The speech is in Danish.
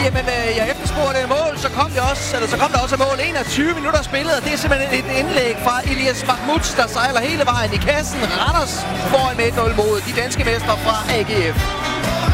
jamen, jeg efterspurgte mål, så kom der også mål. 21 minutter spillet, og det er simpelthen et indlæg fra Elias Mahmoud, der sejler hele vejen i kassen. Randers foran med 1-0 mod de danske mestre fra AGF.